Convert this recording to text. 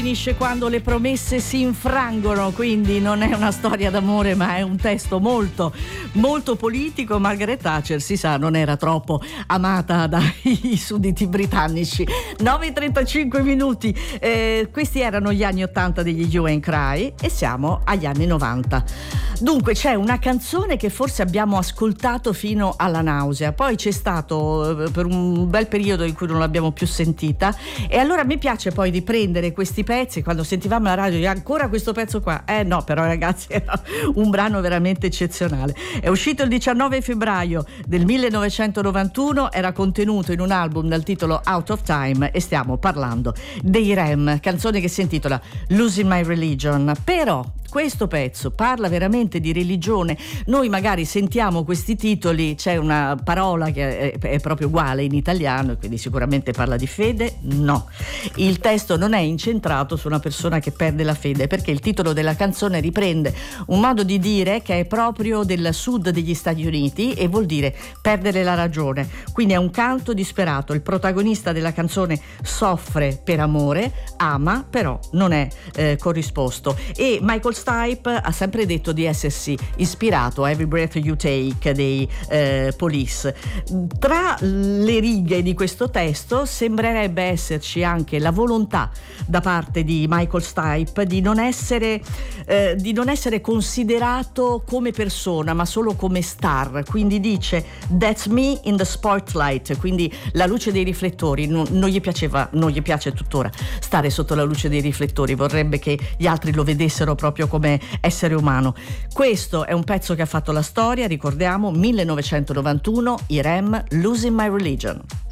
Finisce quando le promesse si infrangono, quindi non è una storia d'amore ma è un testo molto molto politico. Margaret Thatcher, si sa, non era troppo amata dai sudditi britannici. 9:35 minuti, questi erano gli anni 80 degli Hue and Cry e siamo agli anni 90. Dunque c'è una canzone che forse abbiamo ascoltato fino alla nausea, poi c'è stato per un bel periodo in cui non l'abbiamo più sentita, e allora mi piace poi riprendere questi pezzi. Quando sentivamo la radio, ancora questo pezzo qua, no, però ragazzi era un brano veramente eccezionale. È uscito il 19 febbraio del 1991, era contenuto in un album dal titolo Out of Time e stiamo parlando dei Rem, canzone che si intitola Losing My Religion. Però questo pezzo parla veramente di religione. Noi magari sentiamo questi titoli, c'è una parola che è proprio uguale in italiano e quindi sicuramente parla di fede. No, il testo non è incentrato su una persona che perde la fede, perché il titolo della canzone riprende un modo di dire che è proprio del sud degli Stati Uniti e vuol dire perdere la ragione. Quindi è un canto disperato. Il protagonista della canzone soffre per amore, ama però non è corrisposto, e Michael Stipe ha sempre detto di essersi ispirato a Every Breath You Take dei Police. Tra le righe di questo testo sembrerebbe esserci anche la volontà da parte di Michael Stipe di non essere considerato come persona ma solo come star. Quindi dice that's me in the spotlight, quindi la luce dei riflettori. Non gli piace tuttora stare sotto la luce dei riflettori, vorrebbe che gli altri lo vedessero proprio come essere umano. Questo è un pezzo che ha fatto la storia, ricordiamo, 1991, i Rem, Losing My Religion.